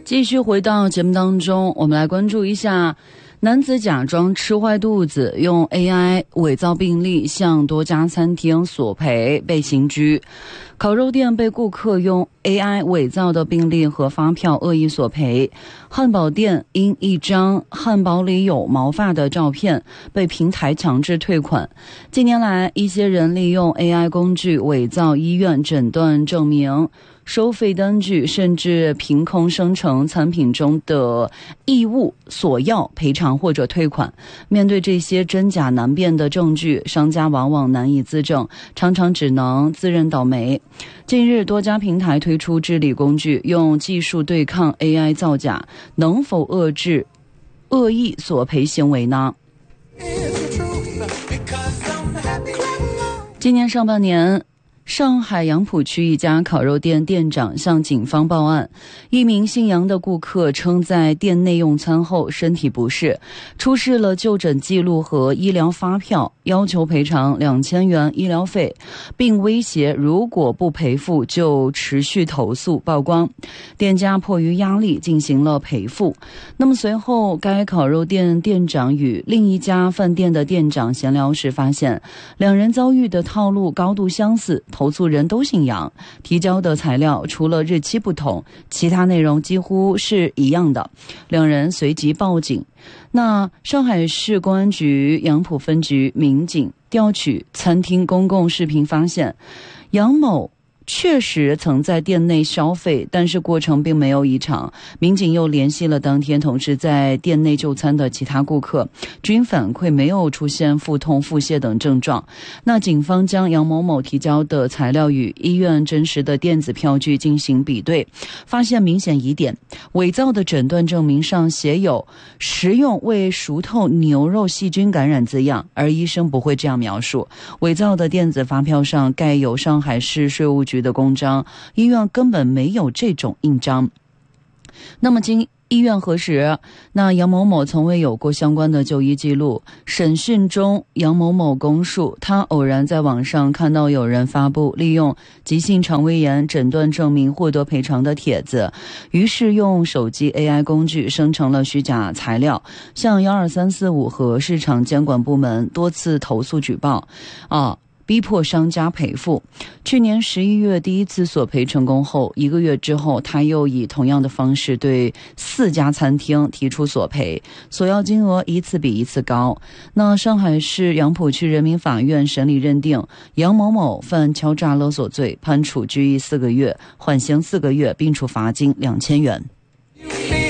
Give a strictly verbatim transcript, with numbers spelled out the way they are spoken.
继续回到节目当中，我们来关注一下男子假装吃坏肚子，用 A I 伪造病历向多家餐厅索赔被刑拘。烤肉店被顾客用 A I 伪造的病历和发票恶意索赔。汉堡店因一张汉堡里有毛发的照片被平台强制退款。近年来，一些人利用 A I 工具伪造医院诊断证明、收费单据，甚至凭空生成产品中的异物索要赔偿或者退款。面对这些真假难辨的证据，商家往往难以自证，常常只能自认倒霉。近日，多家平台推出治理工具，用技术对抗 A I 造假，能否遏制恶意索赔行为呢？今年上半年，上海杨浦区一家烤肉店店长向警方报案，一名姓杨的顾客称在店内用餐后身体不适，出示了就诊记录和医疗发票，要求赔偿两千元医疗费，并威胁如果不赔付就持续投诉曝光。店家迫于压力进行了赔付。那么随后，该烤肉店店长与另一家饭店的店长闲聊时发现，两人遭遇的套路高度相似，投诉人都姓杨，提交的材料除了日期不同，其他内容几乎是一样的。两人随即报警。那上海市公安局杨浦分局民警调取餐厅公共视频发现，杨某确实曾在店内消费，但是过程并没有异常。民警又联系了当天同时在店内就餐的其他顾客，均反馈没有出现腹痛、腹泻等症状。那警方将杨某某提交的材料与医院真实的电子票据进行比对，发现明显疑点。伪造的诊断证明上写有食用未熟透牛肉细菌感染字样，而医生不会这样描述。伪造的电子发票上盖有上海市税务局的公章，医院根本没有这种印章。那么经医院核实，那杨某某从未有过相关的就医记录。审讯中，杨某某供述，他偶然在网上看到有人发布利用急性肠胃炎诊断证明获得赔偿的帖子，于是用手机 A I 工具生成了虚假材料，向一二三四五和市场监管部门多次投诉举报，啊。逼迫商家赔付。去年十一月第一次索赔成功后，一个月之后，他又以同样的方式对四家餐厅提出索赔，索要金额一次比一次高。那上海市杨浦区人民法院审理认定，杨某某犯敲诈勒索罪，判处拘役四个月，缓刑四个月，并处罚金两千元。